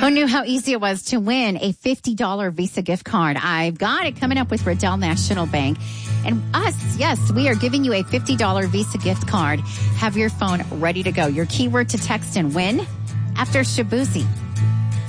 Who knew how easy it was to win a $50 Visa gift card? I've got it coming up with Riddell National Bank. And us, yes, we are giving you a $50 Visa gift card. Have your phone ready to go. Your keyword to text and win after Shabuzi.